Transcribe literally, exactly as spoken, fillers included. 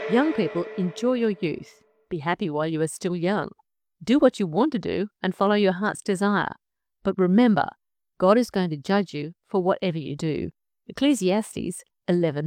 Young people, enjoy your youth. Be happy while you are still young. Do what you want to do and follow your heart's desire. But remember, God is going to judge you for whatever you do. Ecclesiastes eleven